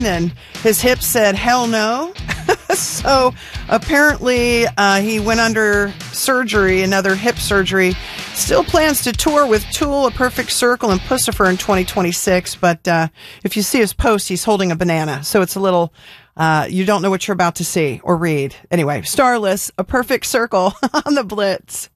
and his hip said, hell no. So apparently he went under surgery, another hip surgery. Still plans to tour with Tool, A Perfect Circle, and Pussifer in 2026. But if you see his post, he's holding a banana. So it's a little, you don't know what you're about to see or read. Anyway, Starless, A Perfect Circle on the Blitz.